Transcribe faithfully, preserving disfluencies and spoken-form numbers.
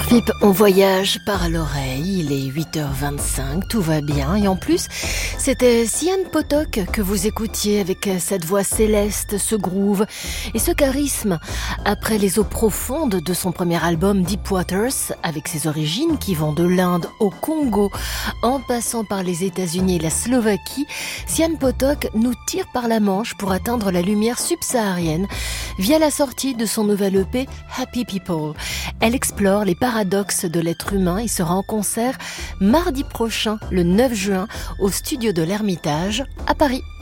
Philippe, on voyage par l'oreille, il est huit heures vingt-cinq, tout va bien. Et en plus, c'était Sian Potok que vous écoutiez avec cette voix céleste, ce groove et ce charisme. Après les eaux profondes de son premier album Deep Waters, avec ses origines qui vont de l'Inde au Congo, en passant par les États-Unis et la Slovaquie, Sian Potok nous tire par la manche pour atteindre la lumière subsaharienne via la sortie de son nouvel E P Happy People. Elle explore les paradoxes de l'être humain. Il sera en concert mardi prochain, le neuf juin, au studio de l'Ermitage à Paris.